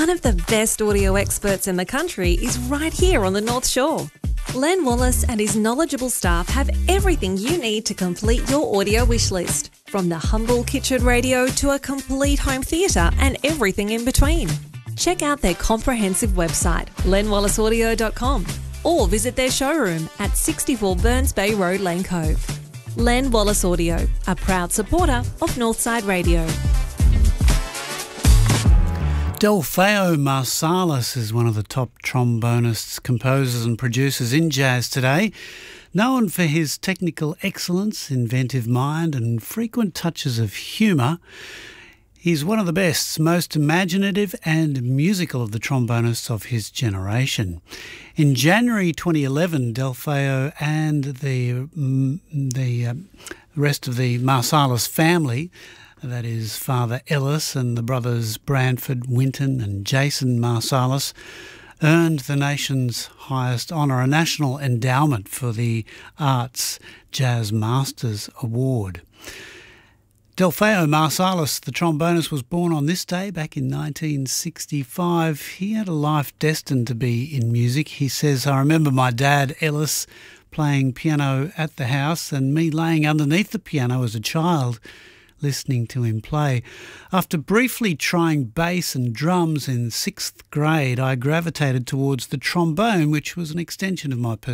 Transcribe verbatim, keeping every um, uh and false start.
One of the best audio experts in the country is right here on the North Shore. Len Wallace and his knowledgeable staff have everything you need to complete your audio wish list, from the humble kitchen radio to a complete home theatre and everything in between. Check out their comprehensive website, len wallace audio dot com, or visit their showroom at sixty-four Burns Bay Road, Lane Cove. Len Wallace Audio, a proud supporter of Northside Radio. Delfeayo Marsalis is one of the top trombonists, composers and producers in jazz today. Known for his technical excellence, inventive mind and frequent touches of humour, he's one of the best, most imaginative and musical of the trombonists of his generation. In January twenty eleven, Delfeayo and the, the uh, rest of the Marsalis family, that is Father Ellis and the brothers Branford, Winton and Jason Marsalis, earned the nation's highest honour, a National Endowment for the Arts Jazz Masters Award. Delfeayo Marsalis, the trombonist, was born on this day back in nineteen sixty-five. He had a life destined to be in music. He says, "I remember my dad, Ellis, playing piano at the house and me laying underneath the piano as a child, listening to him play. After briefly trying bass and drums in sixth grade, I gravitated towards the trombone, which was an extension of my personality.